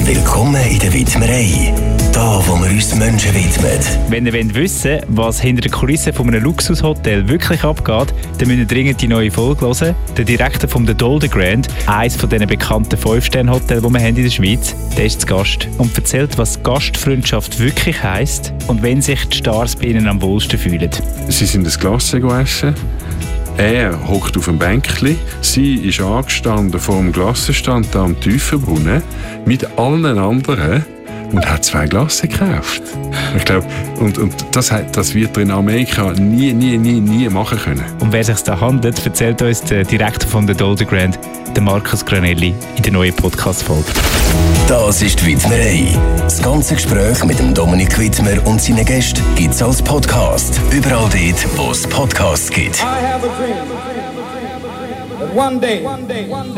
Willkommen in der Widmerei. Da, wo wir uns Menschen widmen. Wenn ihr wissen wollt, was hinter den Kulissen von einem Luxushotel wirklich abgeht, dann müsst ihr dringend die neue Folge hören. Der Direktor vom The Dolder Grand, eines von diesen bekannten 5-Sterne-Hotels, die wir haben in der Schweiz, der ist zu Gast und erzählt, was Gastfreundschaft wirklich heisst und wenn sich die Stars bei ihnen am wohlsten fühlen. Sie sind ein Glas essen. Er hockt auf dem Bänkli, sie ist angestanden vor dem Glassenstand am Tiefenbrunnen mit allen anderen und hat 2 Glas gekauft. Ich glaube, und das wird er in Amerika nie machen können. Und wer sich da handelt, erzählt uns der Direktor von The Dolder Grand, der Markus Granelli, in der neuen Podcast-Folge. Das ist die Widmerei. Das ganze Gespräch mit dem Dominik Widmer und seinen Gästen gibt es als Podcast. Überall dort, wo es Podcasts gibt. I have a dream that one day